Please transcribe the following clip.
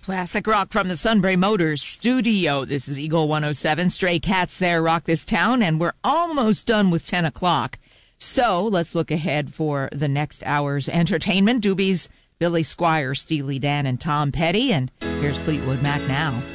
Classic rock from the Sunbury Motors studio. This is Eagle 107. Stray Cats there rock this town, and we're almost done with 10 o'clock. So let's look ahead for the next hour's entertainment. Doobies, Billy Squire, Steely Dan, and Tom Petty. And here's Fleetwood Mac now.